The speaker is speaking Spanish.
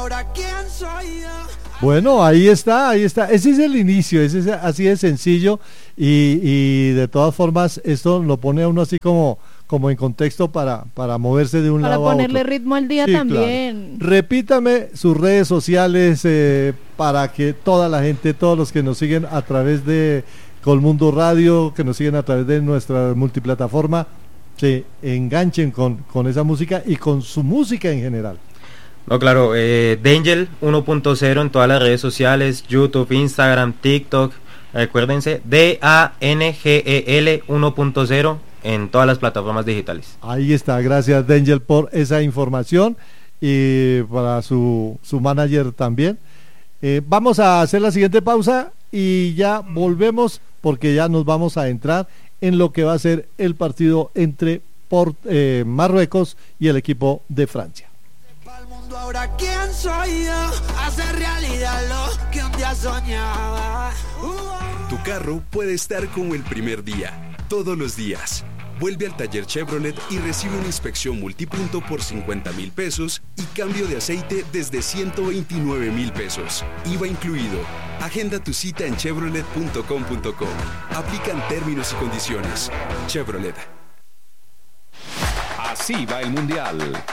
Bueno, ahí está. Ese es el inicio, ese es así de sencillo y de todas formas esto lo pone a uno así como en contexto para moverse de un lado a otro. Para ponerle ritmo al día, sí, también. Claro. Repítame sus redes sociales para que toda la gente, todos los que nos siguen a través de Colmundo Radio, que nos siguen a través de nuestra multiplataforma, se enganchen con esa música y con su música en general. No, claro, Dangel 1.0 en todas las redes sociales, YouTube, Instagram, TikTok, recuérdense, DANGEL 1.0 en todas las plataformas digitales. Ahí está, gracias Dangel por esa información y para su manager también. Vamos a hacer la siguiente pausa y ya volvemos porque ya nos vamos a entrar en lo que va a ser el partido entre Marruecos y el equipo de Francia. Ahora quién soy yo, hacer realidad lo que un día soñaba. Tu carro puede estar como el primer día, todos los días. Vuelve al taller Chevrolet y recibe una inspección multipunto por 50,000 pesos y cambio de aceite desde 129,000 pesos. IVA incluido. Agenda tu cita en chevrolet.com.co. Aplican términos y condiciones. Chevrolet. Así va el Mundial.